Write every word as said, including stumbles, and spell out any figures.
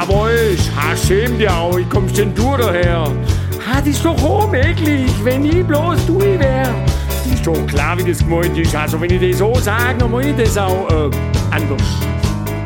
Jawohl, ha, schäm dir auch, wie kommst denn du daher? Ha, das ist doch unmöglich, wenn ich bloß du wär. Ist doch klar, wie das gemeint ist. Also, wenn ich das so sage, dann meine ich das auch äh, anders.